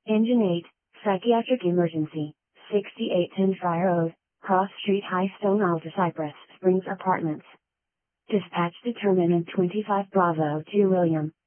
Engine 8, Psychiatric Emergency, 6810 Friar Road, Cross Street High Stone Alta Cypress Springs Apartments. Dispatch determinant 25 Bravo 2 William.